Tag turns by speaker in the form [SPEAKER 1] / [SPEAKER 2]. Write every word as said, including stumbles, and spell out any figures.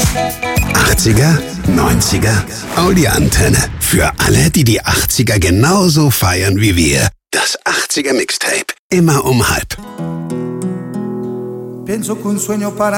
[SPEAKER 1] achtziger, neunziger, Audi-Antenne. Für alle, die die achtziger genauso feiern wie wir. Das achtziger Mixtape. Immer um halb.
[SPEAKER 2] Pienso que un sueño para